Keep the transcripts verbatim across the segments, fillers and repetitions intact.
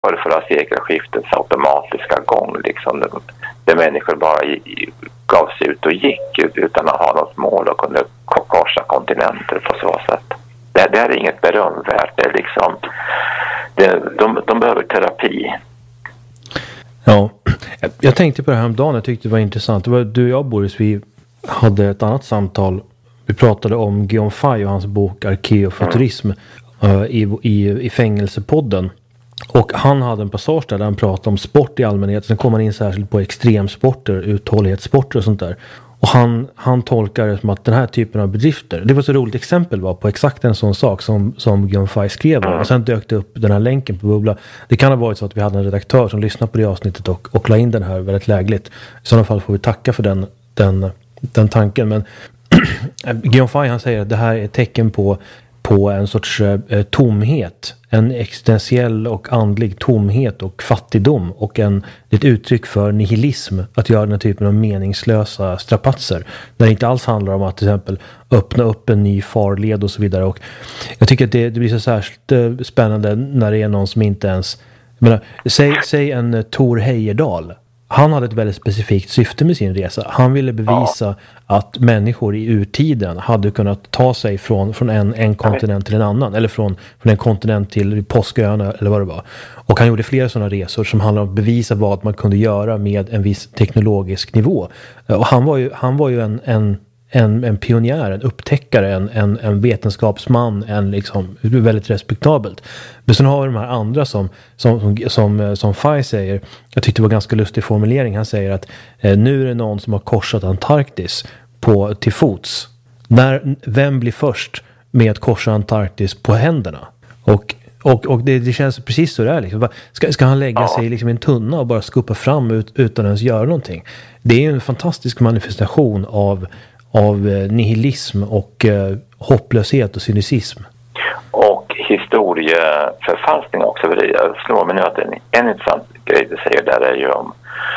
för förra sekelskiftets automatiska gång liksom, där, där människor bara i, i, gav sig ut och gick utan att ha något mål och kunde korsa kontinenter på så sätt. Det, det är inget berömvärt, det är liksom det, de, de behöver terapi. Ja, jag tänkte på det här om dagen, jag tyckte det var intressant. Det var du och jag, Boris, vi hade ett annat samtal. Vi pratade om Guillaume Fay och hans bok Arkeofuturism mm. uh, i, i, i fängelsepodden. Och han hade en passage där, där han pratade om sport i allmänhet. Sen kom han in särskilt på extremsporter, uthållighetssporter och sånt där. Och han, han tolkar det som att den här typen av bedrifter, det var så roligt exempel var på exakt en sån sak som, som Guillaume Fay skrev om. Och sen dök det upp den här länken på Bubbla. Det kan ha varit så att vi hade en redaktör som lyssnade på det avsnittet och, och la in den här väldigt lägligt. I sådana fall får vi tacka för den, den, den tanken. Men Guillaume Fay, han säger att det här är ett tecken på på en sorts eh, tomhet, en existentiell och andlig tomhet och fattigdom och en, ett uttryck för nihilism att göra den här typen av meningslösa strapatser. När det inte alls handlar om att till exempel öppna upp en ny farled och så vidare. Och jag tycker att det, det blir så särskilt eh, spännande när det är någon som inte ens, jag menar, säg, säg en uh, Tor Heyerdahl. Han hade ett väldigt specifikt syfte med sin resa. Han ville bevisa ja. att människor i urtiden hade kunnat ta sig från, från en, en kontinent till en annan. Eller från, från en kontinent till Påsköarna eller vad det var. Och han gjorde flera sådana resor som handlade om att bevisa vad man kunde göra med en viss teknologisk nivå. Och han var ju, han var ju en, en, en, en pionjär, en upptäckare, en, en, en vetenskapsman, en liksom väldigt respektabelt. Men sen har vi de här andra som, som, som, som, som Fay säger, jag tyckte det var en ganska lustig formulering, han säger att eh, nu är det någon som har korsat Antarktis på, till fots. När, vem blir först med att korsa Antarktis på händerna? Och, och, och det, det känns precis så där. Liksom. Ska, ska han lägga sig liksom i en tunna och bara skuppa fram ut, utan ens göra någonting? Det är ju en fantastisk manifestation av av nihilism och eh, hopplöshet och cynism. Och historieförfalskning också. Jag slår mig nu att en, en intressant grej du säger där är ju om,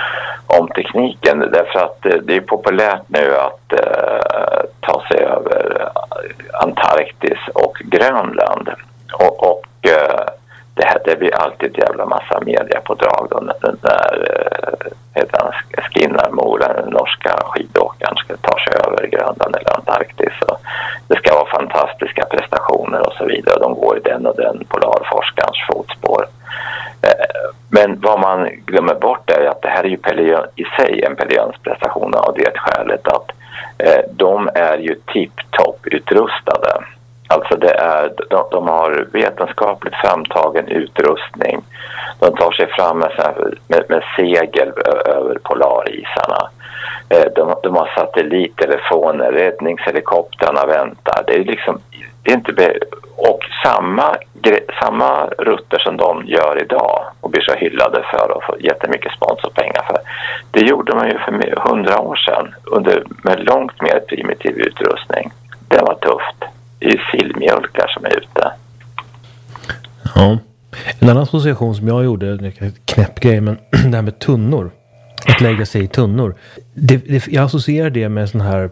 om tekniken. Därför att det är populärt nu att eh, ta sig över Antarktis och Grönland. Och, och eh, det, här, det blir alltid ett jävla massa media på drag då, när, när Skinnarmola, den norska skidåkaren, ska ta sig över Grönland eller Antarktis. Och det ska vara fantastiska prestationer och så vidare. De går i den och den polarforskarens fotspår. Men vad man glömmer bort är att det här är ju i sig en Pellions prestation av det skälet att de är ju tipptopp utrustade. Alltså det är, de, de har vetenskapligt framtagen utrustning. De tar sig fram med, med, med segel över polarisarna. De, de har satellittelefoner, räddningshelikoptrarna väntar. Det är liksom, det är inte be, och samma, samma rutter som de gör idag och blir så hyllade för och får jättemycket sponsorpengar för. Det gjorde man ju för hundra år sedan under, med långt mer primitiv utrustning. Det var tufft. Det är ju sillmjölkar som är ute. Ja. En annan association som jag gjorde, en knäpp grej, men det här med tunnor. Att lägga sig i tunnor. Det, det, jag associerar det med sån här...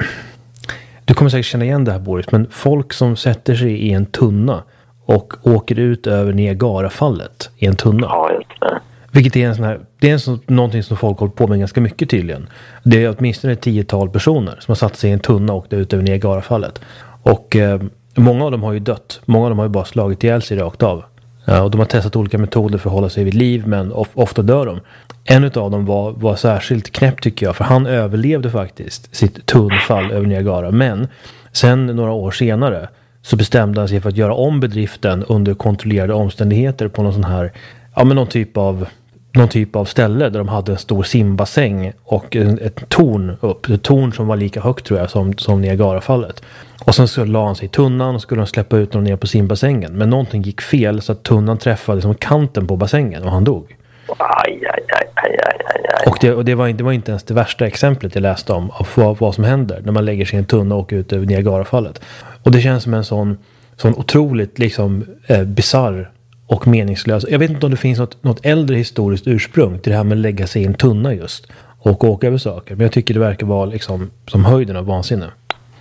Du kommer säkert känna igen det här, Boris, men folk som sätter sig i en tunna och åker ut över Niagarafallet i en tunna. Ja, just det. Vilket är en sån här, det är en sån, någonting som folk håller på med ganska mycket tydligen. Det är åtminstone ett tiotal personer som har satt sig i en tunna och åkt ut över Niagarafallet. Och eh, många av dem har ju dött. Många av dem har ju bara slagit ihjäl sig rakt av. Ja, och de har testat olika metoder för att hålla sig vid liv, men of, ofta dör de. En av dem var, var särskilt knäpp tycker jag, för han överlevde faktiskt sitt tunnfall över Niagara. Men sen några år senare så bestämde han sig för att göra om bedriften under kontrollerade omständigheter på någon sån här, ja men någon typ av någon typ av ställe där de hade en stor simbassäng och ett torn upp. Ett torn som var lika högt tror jag som, som Niagarafallet. Och sen så la han sig i tunnan och skulle de släppa ut honom ner på simbassängen. Men någonting gick fel så att tunnan träffade som kanten på bassängen och han dog. Aj, aj, aj, aj, aj, aj. Och, det, och det, var, det var inte ens det värsta exemplet jag läste om av vad, vad som händer när man lägger sig i en tunna och åker ut över Niagarafallet. Och det känns som en sån, sån otroligt liksom, eh, bizarr och meningslös. Jag vet inte om det finns något, något äldre historiskt ursprung till det här med att lägga sig i en tunna just och åka över saker. Men jag tycker det verkar vara liksom, som höjden av vansinne.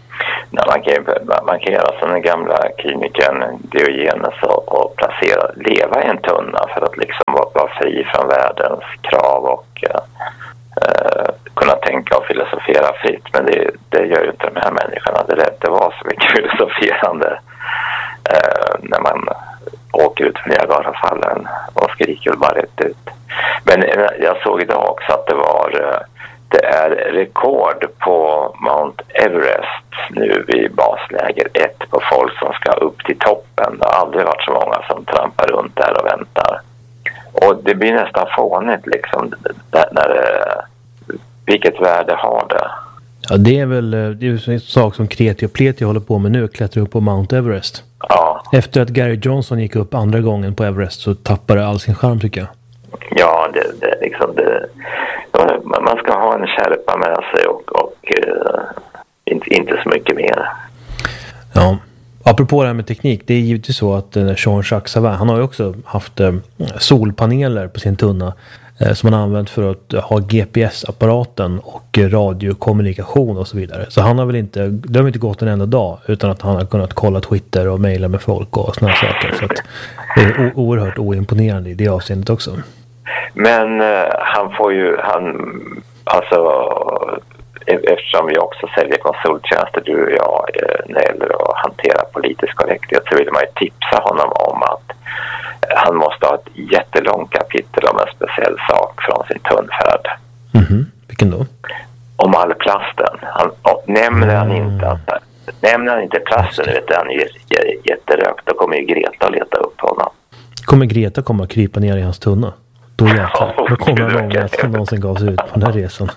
Nej, man, kan, man kan göra som den gamla kynikern Diogenes och, och placera, leva i en tunna för att liksom vara, vara fri från världens krav och eh, kunna tänka och filosofera fritt. Men det, det gör ju inte de här människorna. Det lär inte vara så mycket filosoferande eh, när man åker ut för Niagarafallen och skriker väl bara rätt ut. Men eh, jag såg idag också att det var eh, det är rekord på Mount Everest nu vid basläger ett på folk som ska upp till toppen. Det har aldrig varit så många som trampar runt där och väntar. Och det blir nästan fånigt liksom, när det, vilket värde har det? Ja, det är väl det är en sak som Kreti och Pleti håller på med nu, klättrar upp på Mount Everest. Ja. Efter att Gary Johnson gick upp andra gången på Everest så tappade all sin charm, tycker jag. Ja, det, det, liksom det, man ska ha en kärpa med sig och, och uh, inte, inte så mycket mer. Ja, apropå det här med teknik, det är givetvis så att uh, Jean-Jacques Savin, han har ju också haft uh, solpaneler på sin tunna uh, som han har använt för att uh, ha G P S-apparaten och uh, radiokommunikation och så vidare. Så han har väl inte, det har inte gått en enda dag utan att han har kunnat kolla Twitter och mejla med folk och såna saker. Så att det är o- oerhört oimponerande i det avseendet också. Men uh, han får ju, han, alltså, eftersom vi också säljer konsulttjänster, du och jag, uh, när det gäller att hantera politisk korrekthet, så vill man ju tipsa honom om att uh, han måste ha ett jättelångt kapitel om en speciell sak från sin tunnfärd. Mm-hmm. Vilken då? Om all plasten. Han, och, nämner han inte att, nämner han inte plasten, vet du, han är jätterökt, då kommer ju Greta leta upp honom. Kommer Greta komma och krypa ner i hans tunna? Då jäklar. Då kommer han många som någonsin gav sig ut på den här resan.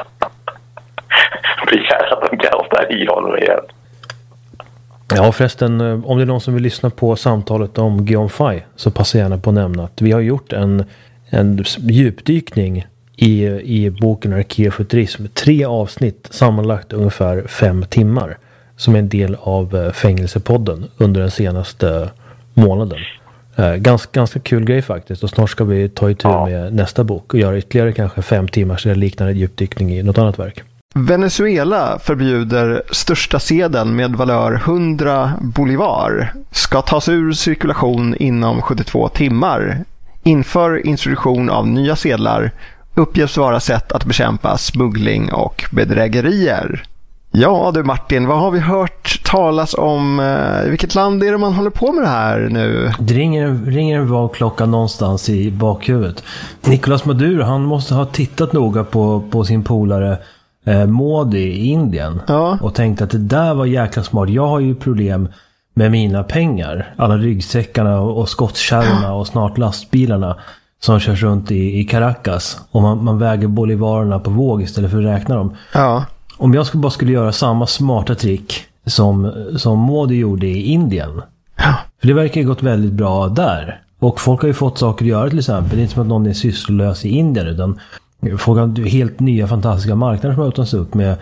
Begär att de kastar i honom igen. Ja, förresten, om det är någon som vill lyssna på samtalet om Geonfy så passa gärna på att nämna att vi har gjort en, en djupdykning i, i boken Arkeofuturism. Tre avsnitt, sammanlagt ungefär fem timmar, som är en del av Fängelsepodden under den senaste månaden. Eh, ganska, ganska kul grej faktiskt, och snart ska vi ta itu ja. med nästa bok och göra ytterligare kanske fem timmars eller liknande djupdykning i något annat verk. Venezuela förbjuder största sedeln med valör hundra bolivar ska tas ur cirkulation inom sjuttiotvå timmar. Inför introduktion av nya sedlar uppges vara sätt att bekämpa smuggling och bedrägerier. Ja du Martin, vad har vi hört talas om? I vilket land är det man håller på med det här nu? Det ringer, ringer en valklocka någonstans i bakhuvudet. Nicolas Maduro, han måste ha tittat noga på, på sin polare eh, Modi i Indien. Ja. Och tänkt att det där var jäkla smart. Jag har ju problem med mina pengar. Alla ryggsäckarna och, och skottskärrorna och snart lastbilarna som körs runt i, i Caracas. Och man, man väger bolivarerna på våg istället för att räkna dem. Ja. Om jag skulle bara skulle göra samma smarta trick som, som Modi gjorde i Indien. Ja. För det verkar ju gått väldigt bra där. Och folk har ju fått saker att göra till exempel. Det är inte som att någon är sysslolös i Indien, utan folk har helt nya fantastiska marknader som har öppnats upp med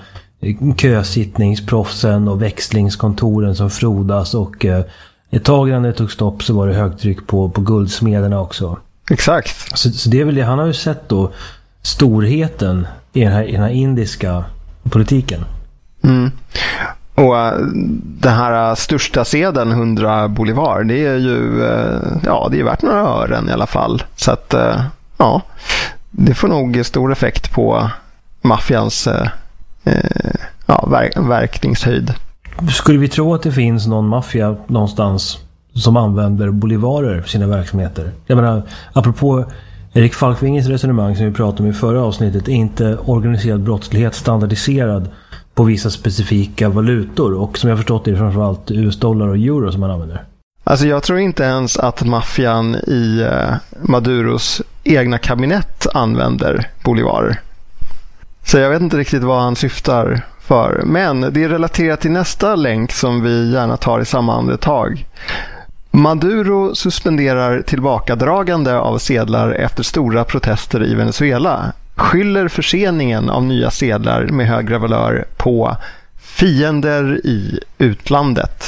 kösittningsproffsen och växlingskontoren som frodas. Och eh, ett tag innan det tog stopp så var det högtryck på, på guldsmederna också. Exakt. Så, så det är väl det, han har ju sett då storheten i den här, i den här indiska politiken. Mm. Och uh, den här uh, största sedeln, hundra bolivar, det är ju uh, ja, det är värt några ören i alla fall. Så att uh, ja, det får nog stor effekt på maffians uh, uh, ja, verk- verkningshöjd. Skulle vi tro att det finns någon maffia någonstans som använder bolivarer för sina verksamheter? Jag menar, apropå Erik Falkvinges resonemang som vi pratade om i förra avsnittet, är inte organiserad brottslighet standardiserad på vissa specifika valutor? Och som jag förstått är det framförallt U S-dollar och euro som man använder. Alltså jag tror inte ens att maffian i uh, Maduros egna kabinett använder bolivarer. Så jag vet inte riktigt vad han syftar för. Men det är relaterat till nästa länk som vi gärna tar i samma andetag. Maduro suspenderar tillbakadragande av sedlar efter stora protester i Venezuela. Skyller förseningen av nya sedlar med högre valör på fiender i utlandet.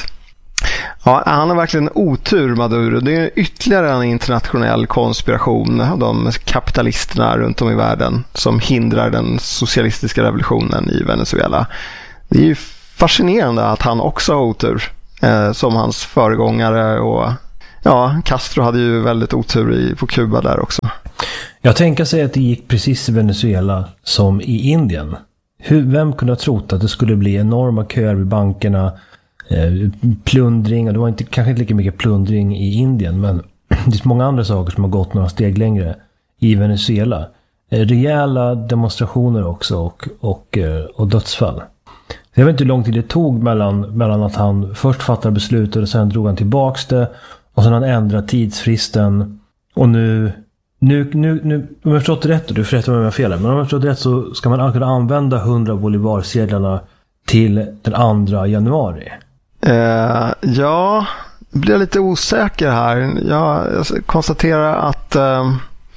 Ja, han har verkligen otur, Maduro. Det är ytterligare en internationell konspiration av de kapitalisterna runt om i världen som hindrar den socialistiska revolutionen i Venezuela. Det är ju fascinerande att han också har otur eh, som hans föregångare, och ja, Castro hade ju väldigt otur i, på Kuba där också. Jag tänker sig att det gick precis i Venezuela som i Indien. Hur, vem kunde ha trott att det skulle bli enorma köer vid bankerna, eh, plundring, och det var inte, kanske inte lika mycket plundring i Indien, men det är många andra saker som har gått några steg längre i Venezuela. Eh, rejäla demonstrationer också och, och, eh, och dödsfall. Jag vet inte hur lång tid det tog mellan, mellan att han först fattade beslutet och sen drog han tillbaks det, och sen han ändrade tidsfristen, och nu Nu, nu, nu, om jag har förstått rätt, och du får rätta mig om jag har fel, men om jag har förstått rätt så ska man kunna använda hundra bolivarsedlarna till den andra januari. Uh, ja, jag blir lite osäker här. Jag konstaterar att, uh,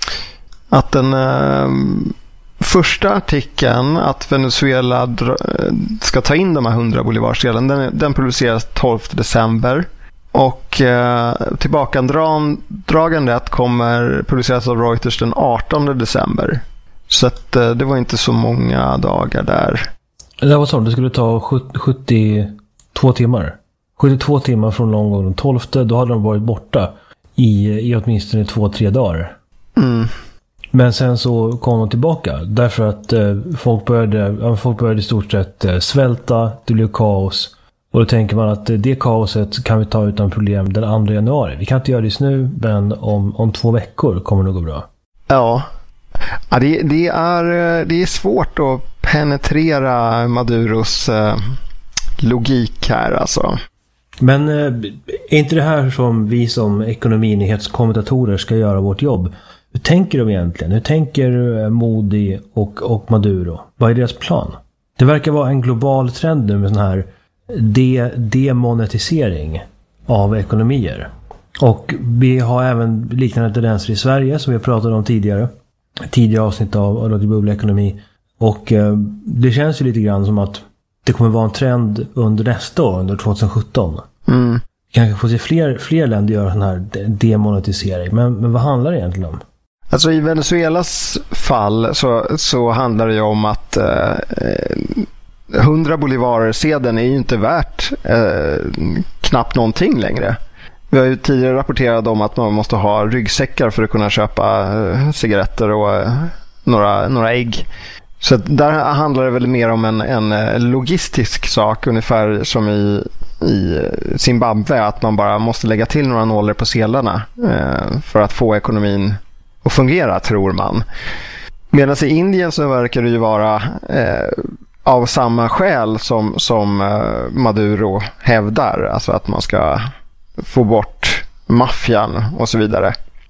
att den uh, första artikeln, att Venezuela dra- ska ta in de här hundra bolivarsedlarna, den, den publiceras tolfte december. Och eh, tillbakadragandet kommer publiceras av Reuters den artonde december. Så att, eh, det var inte så många dagar där. Det var så, det skulle ta sjuttiotvå timmar. sjuttiotvå timmar från någon gång den tolfte, då hade de varit borta i, i åtminstone två, tre dagar. Mm. Men sen så kom de tillbaka därför att eh, folk, började, ja, folk började i stort sett eh, svälta, det blev kaos. Och då tänker man att det kaoset kan vi ta utan problem den andra januari. Vi kan inte göra det just nu, men om, om två veckor kommer det nog gå bra. Ja, ja det, det, är, det är svårt att penetrera Maduros eh, logik här alltså. Men eh, är inte det här som vi som ekonominyhetskommentatorer ska göra vårt jobb? Hur tänker de egentligen? Hur tänker eh, Modi och, och Maduro? Vad är deras plan? Det verkar vara en global trend nu med sån här De, demonetisering av ekonomier. Och vi har även liknande tendenser i Sverige som vi har pratat om tidigare. Tidigare avsnitt av Radio Bubbla-ekonomi. Och eh, det känns ju lite grann som att det kommer vara en trend under nästa år, under tjugohundrasjutton. Mm. Kanske får se fler, fler länder göra sån här demonetisering. Men, men vad handlar det egentligen om? Alltså i Venezuelas fall så, så handlar det ju om att eh, hundra bolivarsedeln är ju inte värt eh, knappt någonting längre. Vi har ju tidigare rapporterat om att man måste ha ryggsäckar för att kunna köpa eh, cigaretter och eh, några, några ägg. Så där handlar det väl mer om en, en logistisk sak, ungefär som i, i Zimbabwe, att man bara måste lägga till några nollor på sedlarna eh, för att få ekonomin att fungera, tror man. Medan i Indien så verkar det ju vara eh, av samma skäl som, som eh, Maduro hävdar, alltså att man ska få bort maffian och så vidare.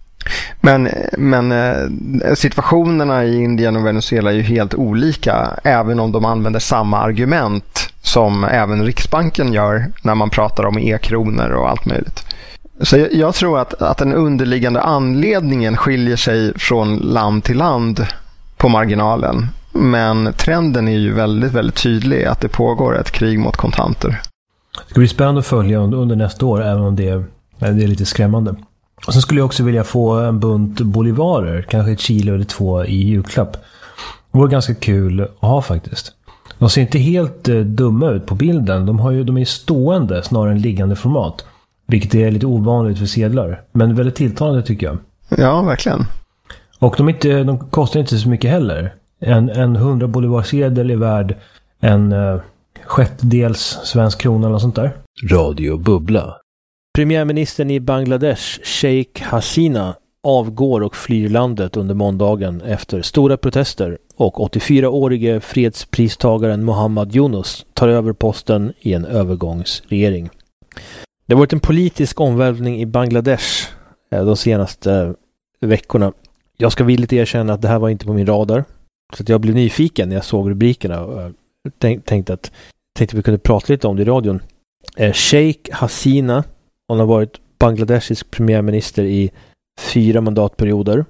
Men, men eh, situationerna i Indien och Venezuela är ju helt olika, även om de använder samma argument som även Riksbanken gör när man pratar om e-kronor och allt möjligt. Så jag, jag tror att, att den underliggande anledningen skiljer sig från land till land på marginalen. Men trenden är ju väldigt, väldigt tydlig, att det pågår ett krig mot kontanter. Det ska bli spännande att följa under, under nästa år, även om det är, det är lite skrämmande. Och sen skulle jag också vilja få en bunt bolivarer, kanske ett kilo eller två i julklapp. Det var ganska kul att ha faktiskt. De ser inte helt eh, dumma ut på bilden. De, har ju, de är stående snarare än liggande format. Vilket är lite ovanligt för sedlar. Men väldigt tilltalande tycker jag. Ja, verkligen. Och de, inte, de kostar inte så mycket heller. En, en hundra bolivarsedel är värd en eh, sjättedels svensk krona eller sånt där. Radio Bubbla. Premiärministern i Bangladesh, Sheikh Hasina, avgår och flyr landet under måndagen efter stora protester, och åttiofyraårige fredspristagaren Mohammad Yunus tar över posten i en övergångsregering. Det har varit en politisk omvälvning i Bangladesh de senaste veckorna. Jag ska villigt erkänna att det här var inte på min radar, så att jag blev nyfiken när jag såg rubrikerna och tänkte att, tänkte att vi kunde prata lite om det i radion. Sheikh Hasina, hon har varit bangladeshisk premiärminister i fyra mandatperioder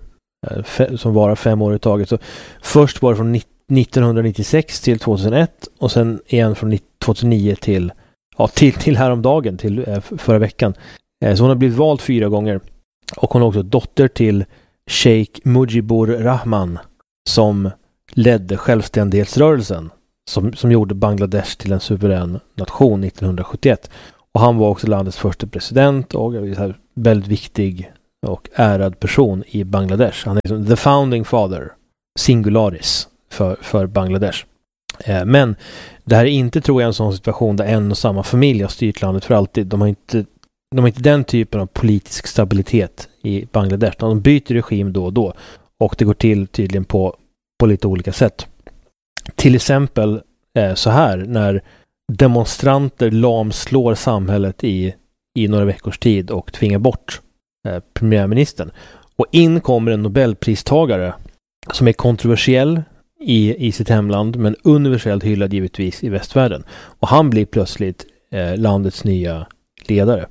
som varar fem år i taget. Så först var det från nittonhundranittiosex till tjugohundraett och sen igen från tjugohundranio till, ja, till, till häromdagen, till förra veckan. Så hon har blivit vald fyra gånger. Och hon är också dotter till Sheikh Mujibur Rahman som ledde självständighetsrörelsen som, som gjorde Bangladesh till en suverän nation nittonhundrasjuttioett. Och han var också landets första president och en väldigt viktig och ärad person i Bangladesh. Han är liksom the founding father, singularis, för, för Bangladesh. Eh, men det här är inte, tror jag, en sån situation där en och samma familj har styrt landet för alltid. De har inte, de har inte den typen av politisk stabilitet i Bangladesh. De byter regim då och då. Och det går till tydligen på, på lite olika sätt. Till exempel eh, så här, när demonstranter lamslår samhället i, i några veckors tid och tvingar bort eh, premiärministern. Och in kommer en Nobelpristagare som är kontroversiell i, i sitt hemland, men universellt hyllad givetvis i västvärlden. Och han blir plötsligt eh, landets nya ledare.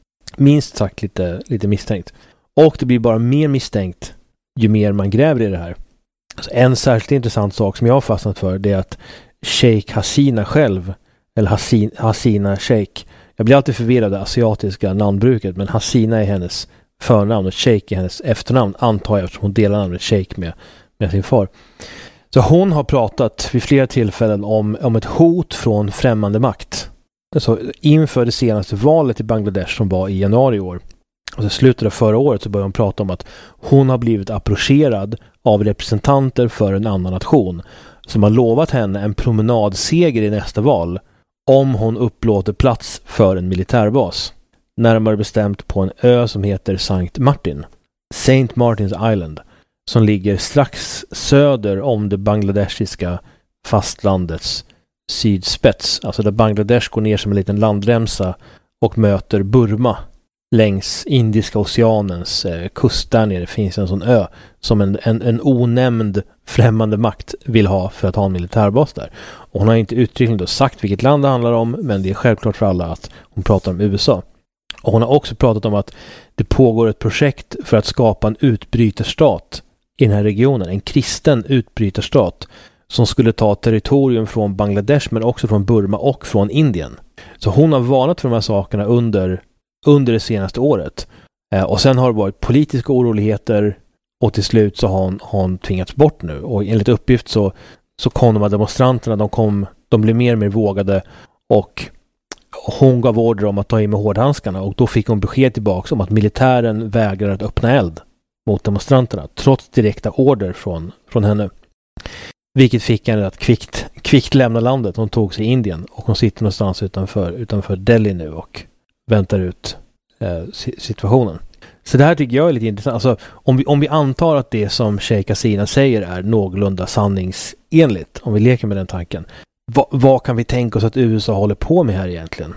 Minst sagt lite, lite misstänkt. Och det blir bara mer misstänkt ju mer man gräver i det här. Alltså en särskilt intressant sak som jag har fastnat för, det är att Sheikh Hasina själv, eller Hasin, Hasina Sheikh, jag blir alltid förvirrad av det asiatiska namnbruket, men Hasina är hennes förnamn och Sheikh är hennes efternamn, antar jag, eftersom hon delar namnet Sheikh med, med sin far. Så hon har pratat vid flera tillfällen om, om ett hot från främmande makt. Alltså inför det senaste valet i Bangladesh som var i januari i år. Och så slutet av förra året så började hon prata om att hon har blivit approcherad av representanter för en annan nation som har lovat henne en promenadseger i nästa val om hon upplåter plats för en militärbas. Närmare bestämt på en ö som heter Sankt Martin. Saint Martin's Island, som ligger strax söder om det bangladeshiska fastlandets sydspets. Alltså där Bangladesh går ner som en liten landremsa och möter Burma längs Indiska oceanens eh, kust. Där nere finns en sån ö som en, en, en onämnd främmande makt vill ha för att ha en militärbas där. Och hon har inte uttryckligen då sagt vilket land det handlar om, men det är självklart för alla att hon pratar om U S A. Och hon har också pratat om att det pågår ett projekt för att skapa en utbrytarstat i den här regionen, en kristen utbrytarstat som skulle ta territorium från Bangladesh men också från Burma och från Indien. Så hon har varnat för de här sakerna under, under det senaste året. Eh, och sen har det varit politiska oroligheter och till slut så har hon, har hon tvingats bort nu. Och enligt uppgift så, så kom de här demonstranterna, de, kom, de blev mer och mer vågade och hon gav order om att ta in med hårdhandskarna och då fick hon besked tillbaka om att militären vägrar att öppna eld mot demonstranterna trots direkta order från, från henne. Vilket fick henne att kvickt, kvickt lämna landet. Hon tog sig i Indien och hon sitter någonstans utanför, utanför Delhi nu och väntar ut eh, situationen. Så det här tycker jag är lite intressant. Alltså, om, vi, om vi antar att det som Sheikh Hasina säger är någorlunda sanningsenligt, om vi leker med den tanken, va, vad kan vi tänka oss att U S A håller på med här egentligen?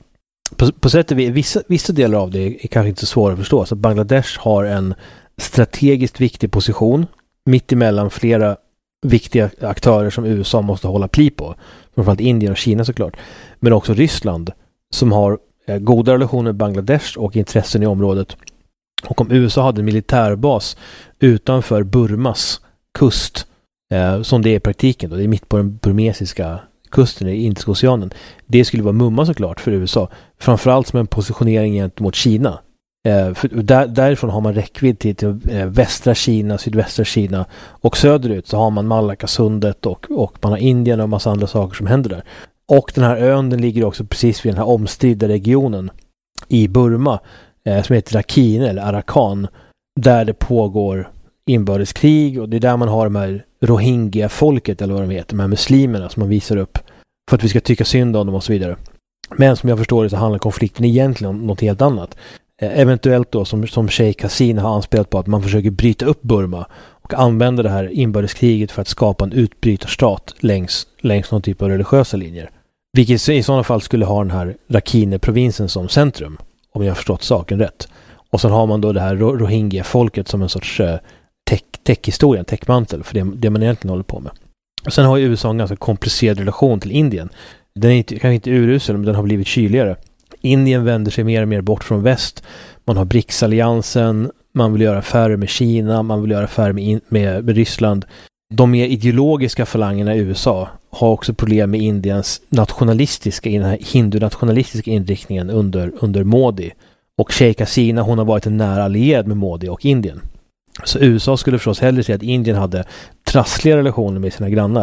På, på sätt och vis, vissa, vissa delar av det är kanske inte så svåra att förstå. Så Bangladesh har en strategiskt viktig position mitt emellan flera viktiga aktörer som U S A måste hålla pli på. Framförallt Indien och Kina såklart. Men också Ryssland som har eh, goda relationer med Bangladesh och intressen i området. Och om U S A hade en militärbas utanför Burmas kust, eh, som det är i praktiken då, det är mitt på den burmesiska kusten i Indiska oceanen, det skulle vara mumma såklart för U S A. Framförallt som en positionering gentemot Kina. Eh, för där, därifrån har man räckvidd till, till eh, västra Kina, sydvästra Kina och söderut så har man Malackasundet och, och man har Indien och en massa andra saker som händer där. Och den här ön den ligger också precis vid den här omstridda regionen i Burma eh, som heter Rakhine eller Arakan, där det pågår inbördeskrig och det är där man har de här Rohingya-folket eller vad de heter, de här muslimerna som man visar upp för att vi ska tycka synd om dem och så vidare. Men som jag förstår det så handlar konflikten egentligen om något helt annat. Eventuellt då som, som Sheikh Hasina har anspelat på att man försöker bryta upp Burma och använda det här inbördeskriget för att skapa en utbrytarstat längs, längs någon typ av religiösa linjer. Vilket i sådana fall skulle ha den här Rakhine-provinsen som centrum, om jag har förstått saken rätt. Och sen har man då det här Rohingya-folket som en sorts uh, tech, tech-historia, techmantel för det, det man egentligen håller på med. Och sen har ju U S A en ganska komplicerad relation till Indien. Den är inte, kanske inte urusel, men den har blivit kyligare. Indien vänder sig mer och mer bort från väst. Man har BRICS-alliansen, man vill göra affärer med Kina, man vill göra affärer med, med, med Ryssland. De mer ideologiska falangerna i U S A har också problem med Indiens nationalistiska, den här hindu-nationalistiska inriktningen under, under Modi. Och Sheikh Hasina, hon har varit en nära allierad med Modi och Indien. Så U S A skulle förstås hellre se att Indien hade trassliga relationer med sina grannar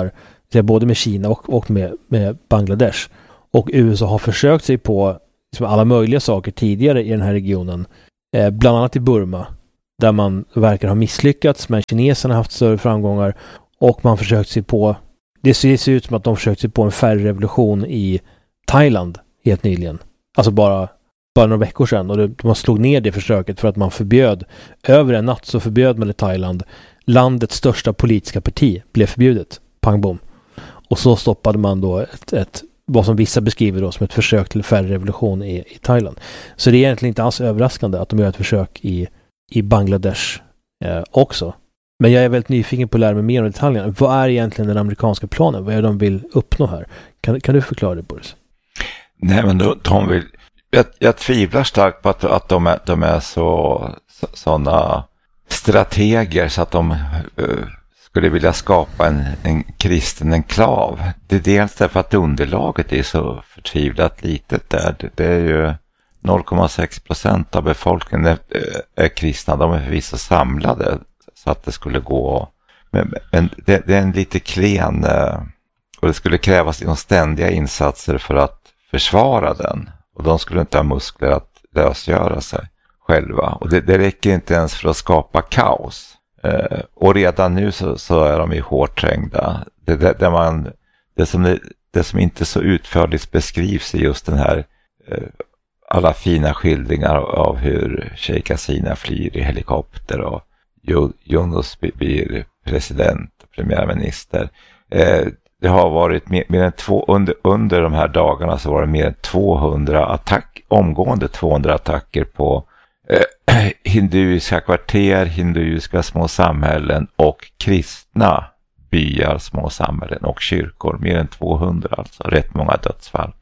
både med Kina och, och med, med Bangladesh. Och U S A har försökt sig på liksom alla möjliga saker tidigare i den här regionen. Eh, bland annat i Burma, där man verkar ha misslyckats, men kineserna har haft större framgångar. Och man försökt sig på, det ser, det ser ut som att de försökt sig på en färgrevolution i Thailand helt nyligen. Alltså bara, bara några veckor sedan. Och det, man slog ner det försöket för att man förbjöd, över en natt så förbjöd man i Thailand, landets största politiska parti blev förbjudet. Pang bom. Och så stoppade man då ett, ett vad som vissa beskriver då som ett försök till färgrevolution i, i Thailand. Så det är egentligen inte alls överraskande att de gör ett försök i, i Bangladesh eh, också. Men jag är väldigt nyfiken på att lära mig mer om detaljerna. Vad är egentligen den amerikanska planen? Vad är det de vill uppnå här? Kan, kan du förklara det, Boris? Nej, men de, de vill... Jag, jag tvivlar starkt på att, att de, är, de är så sådana strateger så att de uh, skulle vilja skapa en, en kristen enklav. Det är dels därför att underlaget är så förtvivlat litet där. Det, det är ju noll komma sex procent av befolkningen är, är kristna. De är förvisso samlade så att det skulle gå. Men, men det, det är en lite klen och det skulle krävas de ständiga insatser för att försvara den. Och de skulle inte ha muskler att lösgöra sig själva. Och det, det räcker inte ens för att skapa kaos. Eh, och redan nu så, så är de ju hårt trängda. Det, det, det, man, det, som, det, det som inte så utförligt beskrivs i just den här eh, alla fina skildringar av hur Sheikh Hasina flyr i helikopter och Yunus blir president och premiärminister. Eh, det har varit mer, mer än två, under, under de här dagarna så var det mer än tvåhundra attack, omgående tvåhundra attacker på eh, hinduiska kvarter, hinduiska små samhällen och kristna byar, små samhällen och kyrkor. Mer än tvåhundra, alltså rätt många dödsfall.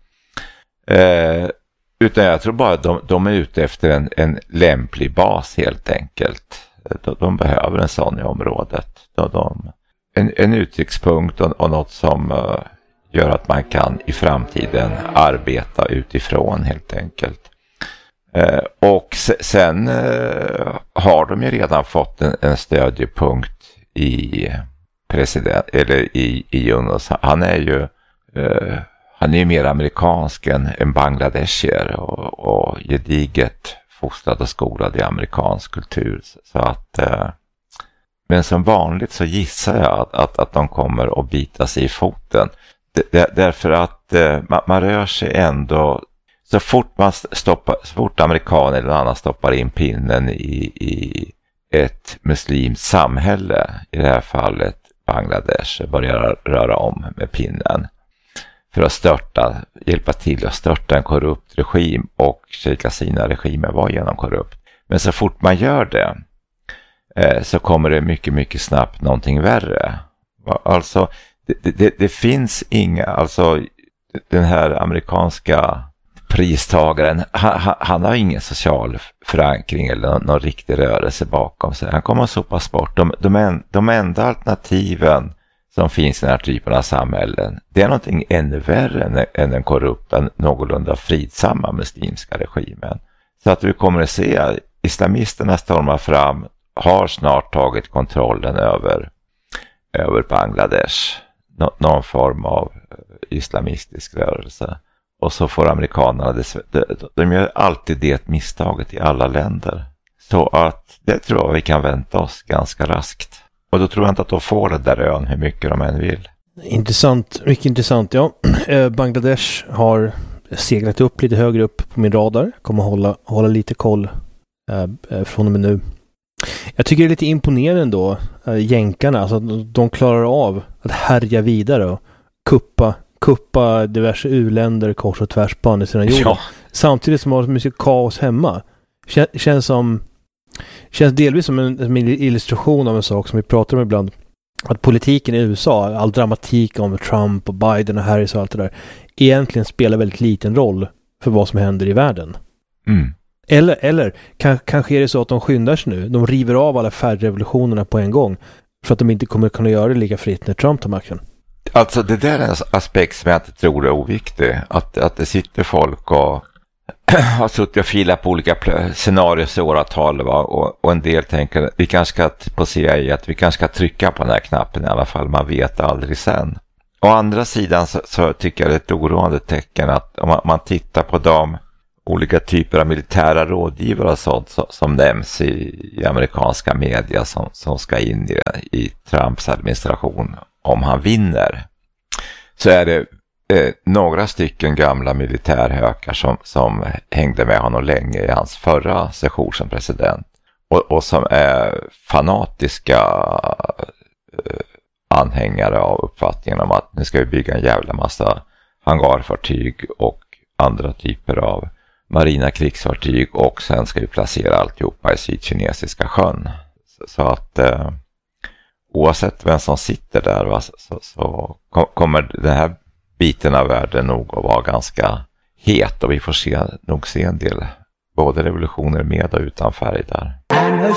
Eh, utan jag tror bara att de, de är ute efter en, en lämplig bas helt enkelt. De, de behöver en sån i området. De, de, en, en utsiktspunkt och, och något som uh, gör att man kan i framtiden arbeta utifrån helt enkelt. Uh, och se, sen uh, har de ju redan fått en, en stödjepunkt i president eller i, i Yunus. Han är ju uh, han är ju mer amerikansk än, än bangladeshier och, och gediget fostrad och skolad i amerikansk kultur. Så att, eh, men som vanligt så gissar jag att, att, att de kommer att bita sig i foten. D- d- därför att eh, man, man rör sig ändå, så fort man stoppar, så fort amerikaner eller annan stoppar in pinnen i, i ett muslimskt samhälle, i det här fallet Bangladesh, börjar röra om med pinnen för att störta, hjälpa till att störta en korrupt regim, och Sheikh Hasina-regimen var genom korrupt. Men så fort man gör det eh, så kommer det mycket, mycket snabbt någonting värre. Alltså, det, det, det finns inga, alltså den här amerikanska pristagaren, han, han har ingen social förankring eller någon, någon riktig rörelse bakom sig. Han kommer så pass bort. De, de, en, de enda alternativen som finns i den här typen av samhällen, det är någonting ännu värre än, än den korrupta, någorlunda fridsamma muslimska regimen. Så att vi kommer att se att islamisterna stormar fram, har snart tagit kontrollen över, över Bangladesh. Nå, någon form av islamistisk rörelse. Och så får amerikanerna, det, de, de gör alltid det misstaget i alla länder. Så att det tror jag vi kan vänta oss ganska raskt. Och då tror jag inte att de får det där ön hur mycket de än vill. Intressant, mycket intressant. Ja, Bangladesh har seglat upp lite högre upp på min radar. Kommer hålla, hålla lite koll eh, från och med nu. Jag tycker det är lite imponerande då, eh, jänkarna. Alltså, de klarar av att härja vidare och kuppa, kuppa diverse u-länder kors och tvärs på andra sidan jorden. Ja. Samtidigt som de har så mycket kaos hemma. Kän, känns som Känns delvis som en, en illustration av en sak som vi pratar om ibland. Att politiken i U S A, all dramatik om Trump och Biden och Harris och allt det där, egentligen spelar väldigt liten roll för vad som händer i världen. Mm. Eller, eller kan, kanske är det så att de skyndar sig nu. De river av alla färgrevolutionerna på en gång för att de inte kommer kunna göra det lika fritt när Trump tar makten. Alltså det där är en aspekt som jag inte tror är oviktig. Att, att det sitter folk och har suttit och filat på olika scenarier i åratal, va? Och, och en del tänker vi kanske ska på C I A att vi kanske ska trycka på den här knappen i alla fall, man vet aldrig sen. Å andra sidan så, så tycker jag det är ett oroande tecken att om man, man tittar på de olika typer av militära rådgivare och sånt som, som nämns i, i amerikanska media som, som ska in i, i Trumps administration om han vinner, så är det eh, några stycken gamla militärhökar som, som hängde med honom länge i hans förra session som president och, och som är fanatiska eh, anhängare av uppfattningen om att nu ska vi bygga en jävla massa hangarfartyg och andra typer av marina krigsfartyg och sen ska vi placera alltihopa i Sydkinesiska sjön. Så, så att eh, oavsett vem som sitter där va, så, så kom, kommer den här biten av världen nog att vara ganska het och vi får se, nog se en del både revolutioner med och utan färg där. And her